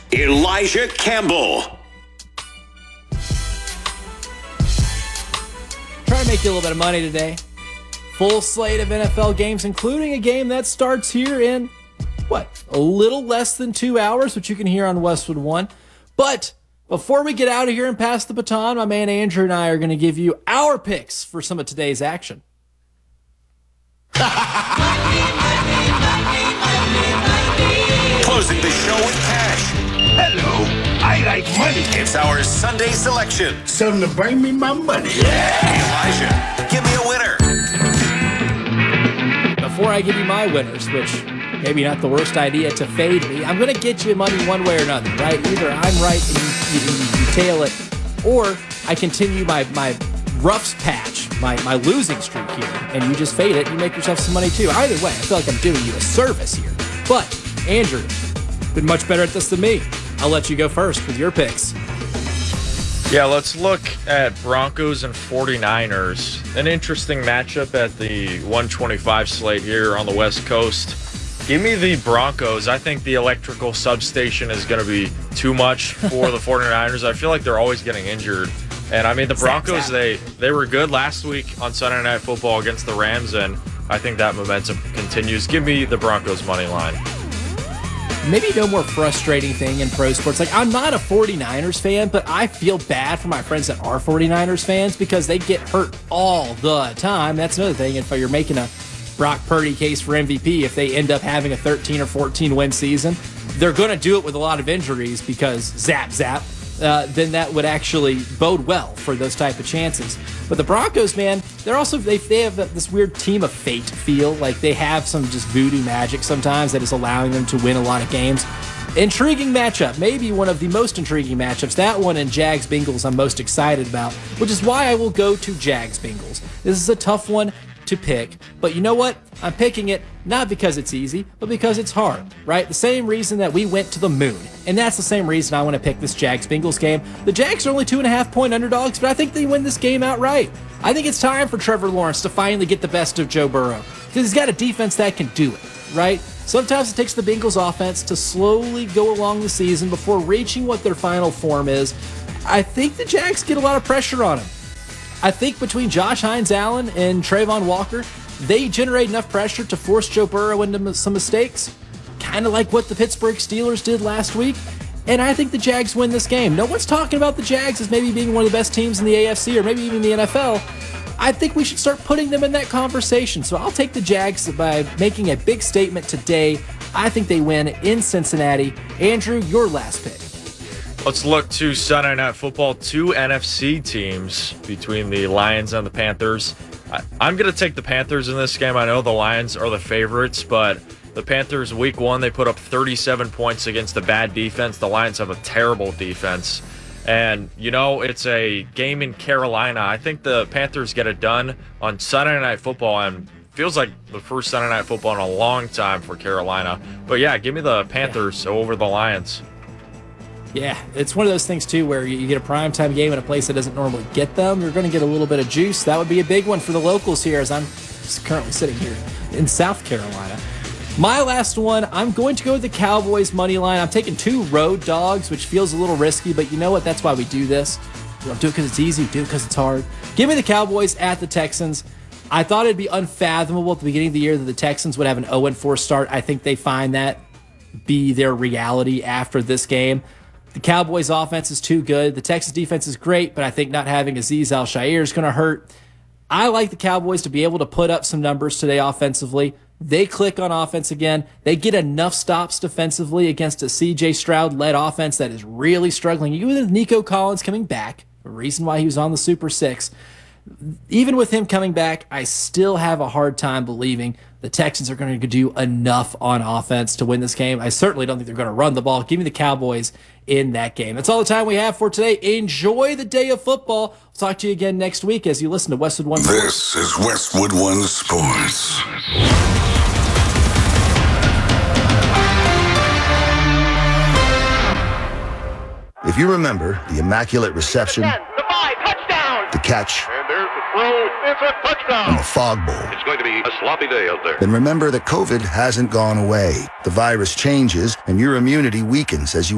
Elijah Campbell. Try to make you a little bit of money today. Full slate of NFL games, including a game that starts here in, a little less than 2 hours, which you can hear on Westwood One. But before we get out of here and pass the baton, my man Andrew and I are going to give you our picks for some of today's action. Closing the show with cash. Hello, I like money. It's our Sunday selection. Something to bring me my money. Elijah, give me a winner. Before I give you my winners, which maybe not the worst idea to fade me, I'm going to get you money one way or another, right? Either I'm right and you tail it, or I continue my roughs patch, my losing streak here, and you just fade it and you make yourself some money too. Either way, I feel like I'm doing you a service here. But, Andrew, been much better at this than me. I'll let you go first with your picks. Yeah, let's look at Broncos and 49ers. An interesting matchup at the 125 slate here on the West Coast. Give me the Broncos. I think the electrical substation is going to be too much for the 49ers. I feel like they're always getting injured. And, I mean, the Broncos, they were good last week on Sunday Night Football against the Rams, and I think that momentum continues. Give me the Broncos money line. Maybe no more frustrating thing in pro sports. Like, I'm not a 49ers fan, but I feel bad for my friends that are 49ers fans because they get hurt all the time. That's another thing. If you're making a Brock Purdy case for MVP, if they end up having a 13 or 14 win season, they're going to do it with a lot of injuries because zap, then that would actually bode well for those type of chances. But the Broncos, man, they have this weird team of fate feel. Like they have some just voodoo magic sometimes that is allowing them to win a lot of games. Intriguing matchup, maybe one of the most intriguing matchups. That one and Jags-Bengals I'm most excited about, which is why I will go to Jags-Bengals. This is a tough one to pick, but you know what? I'm picking it not because it's easy, but because it's hard, right? The same reason that we went to the moon, and that's the same reason I want to pick this Jags-Bengals game. The Jags are only 2.5-point underdogs, but I think they win this game outright. I think it's time for Trevor Lawrence to finally get the best of Joe Burrow, because he's got a defense that can do it, right? Sometimes it takes the Bengals offense to slowly go along the season before reaching what their final form is. I think the Jags get a lot of pressure on them. I think between Josh Hines-Allen and Trayvon Walker, they generate enough pressure to force Joe Burrow into some mistakes, kind of like what the Pittsburgh Steelers did last week, and I think the Jags win this game. No one's talking about the Jags as maybe being one of the best teams in the AFC or maybe even the NFL. I think we should start putting them in that conversation, so I'll take the Jags by making a big statement today. I think they win in Cincinnati. Andrew, your last pick. Let's look to Sunday Night Football, two NFC teams between the Lions and the Panthers. I'm going to take the Panthers in this game. I know the Lions are the favorites, but the Panthers, week one, they put up 37 points against a bad defense. The Lions have a terrible defense. And, it's a game in Carolina. I think the Panthers get it done on Sunday Night Football, and feels like the first Sunday Night Football in a long time for Carolina. But, yeah, give me the Panthers over the Lions. Yeah, it's one of those things, too, where you get a primetime game in a place that doesn't normally get them. You're going to get a little bit of juice. That would be a big one for the locals here, as I'm currently sitting here in South Carolina. My last one, I'm going to go with the Cowboys money line. I'm taking two road dogs, which feels a little risky, but you know what? That's why we do this. We don't do it because it's easy. We do it because it's hard. Give me the Cowboys at the Texans. I thought it'd be unfathomable at the beginning of the year that the Texans would have an 0-4 start. I think they find that be their reality after this game. The Cowboys' offense is too good. The Texans' defense is great, but I think not having Azeez Al-Shaair is going to hurt. I like the Cowboys to be able to put up some numbers today offensively. They click on offense again. They get enough stops defensively against a C.J. Stroud-led offense that is really struggling. Even with Nico Collins coming back, the reason why he was on the Super Six, even with him coming back, I still have a hard time believing the Texans are going to do enough on offense to win this game. I certainly don't think they're going to run the ball. Give me the Cowboys in that game. That's all the time we have for today. Enjoy the day of football. We'll talk to you again next week as you listen to Westwood One. This is Westwood One Sports. If you remember the Immaculate Reception, the 5, touchdown! The catch, And there's the throw, it's a touchdown! and the Fog Bowl, It's going to be a sloppy day out there. then remember that COVID hasn't gone away. The virus changes, and your immunity weakens as you